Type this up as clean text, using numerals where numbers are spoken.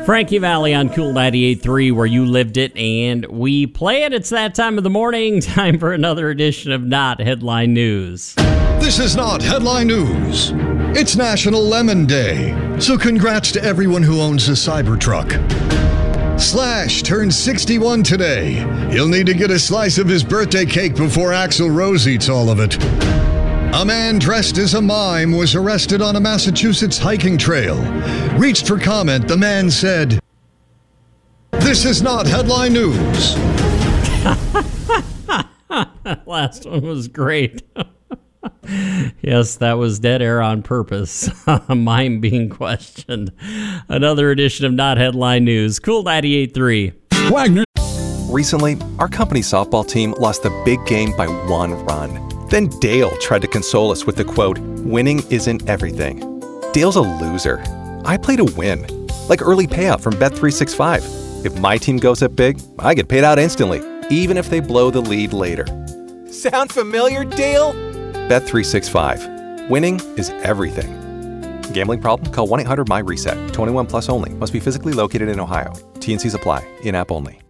Frankie Valli on Cool 98.3, where you lived it, and we play it. It's that time of the morning. Time for another edition of Not Headline News. This is not headline news. It's National Lemon Day, so congrats to everyone who owns a Cybertruck. Slash turns 61 today. He'll need to get a slice of his birthday cake before Axl Rose eats all of it. A man dressed as a mime was arrested on a Massachusetts hiking trail. Reached for comment, the man said, "This is not headline news." Last one was great. Yes, that was dead air on purpose. Mime being questioned. Another edition of Not Headline News. Cool 98.3. Wagner. Recently, our company's softball team lost the big game by 1 run. Then Dale tried to console us with the quote, "Winning isn't everything." Dale's a loser. I play to win. Like early payout from Bet365. If my team goes up big, I get paid out instantly, even if they blow the lead later. Sound familiar, Dale? Bet365. Winning is everything. Gambling problem? Call 1-800-MY-RESET. 21 plus only. Must be physically located in Ohio. T&Cs apply. In-app only.